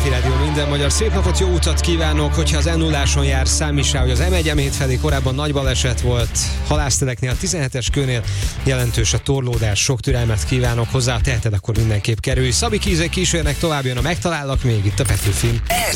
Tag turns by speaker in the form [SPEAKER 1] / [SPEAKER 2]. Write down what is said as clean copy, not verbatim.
[SPEAKER 1] Petőfi Rádió, minden magyar. Szép napot, jó utat kívánok, hogyha az M0-áson jár, számíts rá, hogy az M1-M7 felé korábban nagy baleset volt. Halászteleknél a 17-es kőnél jelentős a torlódás, sok türelmet kívánok hozzá, teheted, akkor mindenképp kerülj. Szabi Kízek kísérnek, tovább jön a Megtalállak még itt a Petőfin.